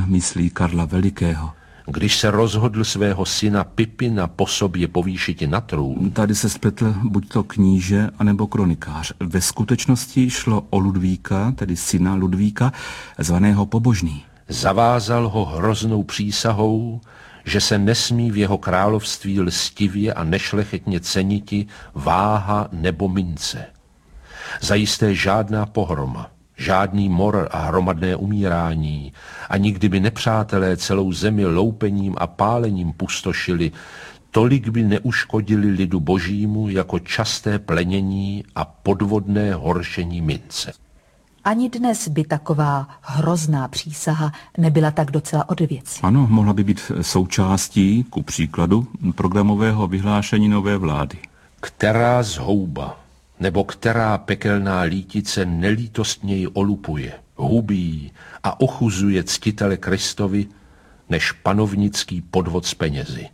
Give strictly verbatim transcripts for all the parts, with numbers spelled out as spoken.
Ivan myslí Karla Velikého. Když se rozhodl svého syna Pipina po sobě povýšiti na trůn. Tady se spletl buď to kníže, anebo kronikář. Ve skutečnosti šlo o Ludvíka, tedy syna Ludvíka, zvaného Pobožný. Zavázal ho hroznou přísahou, že se nesmí v jeho království lstivě a nešlechetně ceniti váha nebo mince. Zajisté žádná pohroma, žádný mor a hromadné umírání, a nikdy by nepřátelé celou zemi loupením a pálením pustošili, tolik by neuškodili lidu božímu jako časté plenění a podvodné horšení mince. Ani dnes by taková hrozná přísaha nebyla tak docela od věci. Ano, mohla by být součástí, ku příkladu, programového vyhlášení nové vlády. Která zhouba nebo která pekelná lítice nelítostněji olupuje, hubí a ochuzuje ctitele Kristovi, než panovnický podvod s penězi.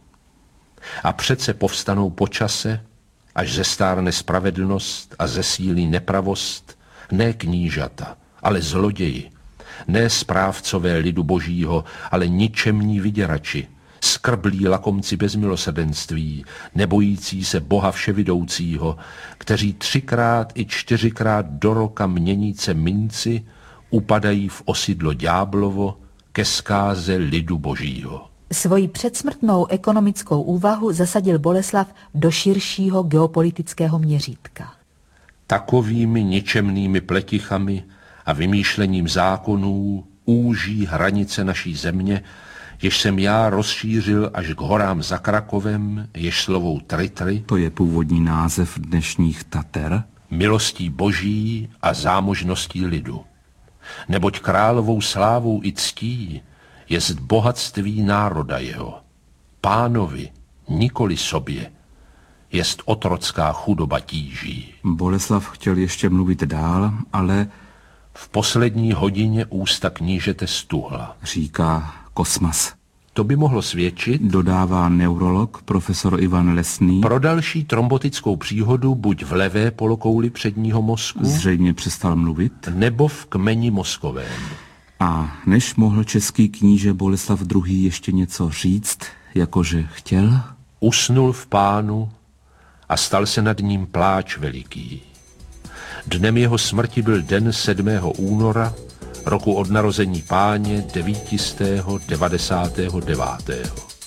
A přece povstanou po čase, až zestárne spravedlnost a zesílí nepravost, ne knížata, ale zloději, ne správcové lidu božího, ale ničemní vyděrači, skrblí lakomci bez milosrdenství, nebojící se Boha vševidoucího, kteří třikrát i čtyřikrát do roka měníce minci upadají v osidlo ďáblovo ke zkáze lidu božího. Svoji předsmrtnou ekonomickou úvahu zasadil Boleslav do širšího geopolitického měřítka. Takovými ničemnými pletichami a vymýšlením zákonů úží hranice naší země, jež jsem já rozšířil až k horám za Krakovem, jež slovou Tritry, to je původní název dnešních Tater, milostí boží a zámožností lidu. Neboť královou slávou i ctí jest bohatství národa jeho. Pánovi, nikoli sobě, jest otrocká chudoba tíží. Boleslav chtěl ještě mluvit dál, ale v poslední hodině ústa knížete stuhla, říká Kosmas. To by mohlo svědčit, dodává neurolog profesor Ivan Lesný, pro další trombotickou příhodu buď v levé polokouli předního mozku, zřejmě přestal mluvit, nebo v kmeni mozkovém. A než mohl český kníže Boleslav druhý. ještě něco říct, jakože chtěl, usnul v Pánu a stal se nad ním pláč veliký. Dnem jeho smrti byl den sedmého února, roku od narození Páně devítisté devadesátého devátého